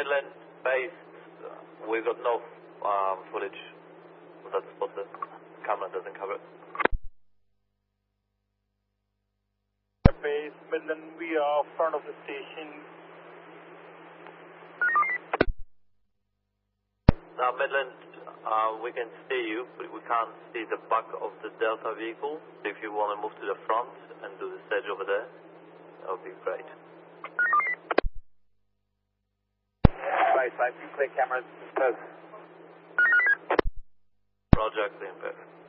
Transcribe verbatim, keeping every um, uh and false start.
Midland base, uh, we've got no um, footage of that spot. The camera doesn't cover it. Base, Midland, we are front of the station. Now Midland, uh, we can see you, but we can't see the back of the Delta vehicle. If you want to move to the front and do the stage over there, that would be great. Right, five, clear cameras, post. Roger, clear, perfect.